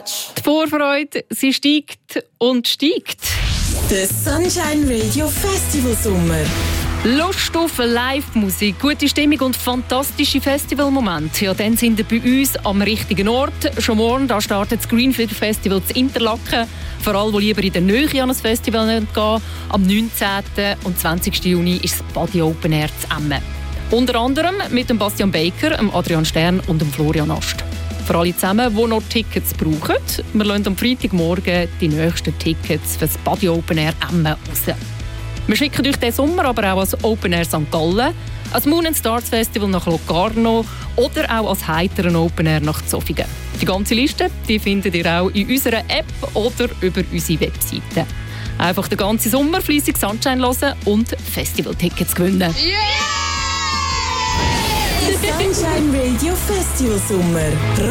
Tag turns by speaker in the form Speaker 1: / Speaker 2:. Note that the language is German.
Speaker 1: Die Vorfreude, sie steigt und steigt.
Speaker 2: Der Sunshine Radio Festival Sommer.
Speaker 1: Lust auf Live-Musik, gute Stimmung und fantastische Festivalmomente. Ja, dann sind wir bei uns am richtigen Ort. Schon morgen da startet das Greenfield Festival zu Interlaken. Für alle, die lieber in der Nähe an ein Festival gehen. Am 19. und 20. Juni ist das Body Open Air zu Emmen. Unter anderem mit dem Bastian Baker, dem Adrian Stern und dem Florian Ast. Für alle zusammen, die noch Tickets brauchen, wir lassen am Freitagmorgen die nächsten Tickets für das Body Open Air Emmen raus. Wir schicken euch diesen Sommer aber auch als Open Air St. Gallen, als Moon & Stars Festival nach Locarno oder auch als heiteren Open Air nach Zofingen. Die ganze Liste die findet ihr auch in unserer App oder über unsere Webseite. Einfach den ganzen Sommer fleissig Sunshine hören und Festivaltickets gewinnen.
Speaker 2: Yeah! Sunshine Radio Festival Sommer.